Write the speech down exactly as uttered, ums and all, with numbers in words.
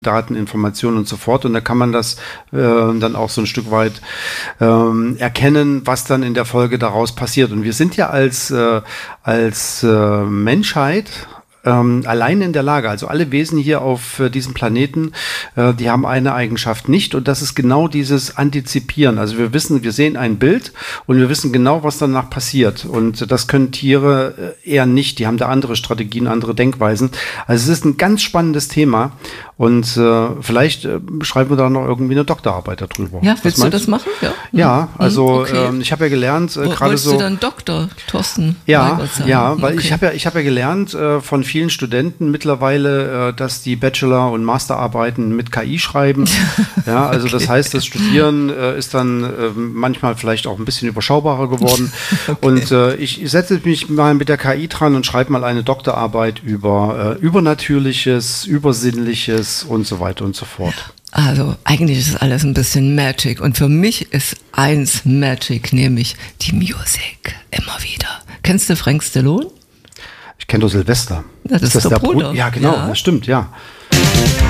Daten, Informationen und so fort. Und da kann man das äh, dann auch so ein Stück weit ähm, erkennen, was dann in der Folge daraus passiert. Und wir sind ja als, äh, als äh, Menschheit Ähm, allein in der Lage, also alle Wesen hier auf äh, diesem Planeten, äh, die haben eine Eigenschaft nicht, und das ist genau dieses Antizipieren. Also wir wissen, wir sehen ein Bild und wir wissen genau, was danach passiert, und das können Tiere äh, eher nicht. Die haben da andere Strategien, andere Denkweisen. Also es ist ein ganz spannendes Thema, und äh, vielleicht äh, schreiben wir da noch irgendwie eine Doktorarbeit darüber. Ja, willst du das machen? Ja, ja, also okay. ähm, ich habe ja gelernt, äh, gerade so. Wolltest du dann Doktor, Thorsten? Ja, ja, weil okay. ich habe ja, ich habe ja gelernt äh, von vielen Studenten mittlerweile, äh, dass die Bachelor- und Masterarbeiten mit K I schreiben. Ja, also okay. Das heißt, das Studieren äh, ist dann äh, manchmal vielleicht auch ein bisschen überschaubarer geworden. Okay. Und äh, ich setze mich mal mit der K I dran und schreibe mal eine Doktorarbeit über äh, Übernatürliches, Übersinnliches und so weiter und so fort. Also eigentlich ist es alles ein bisschen Magic, und für mich ist eins Magic, nämlich die Musik, immer wieder. Kennst du Frank Stallone? Ich kenne doch Silvester. Das ist, ist das der, der Bruder. Bruder? Ja, genau, ja. Das stimmt, ja.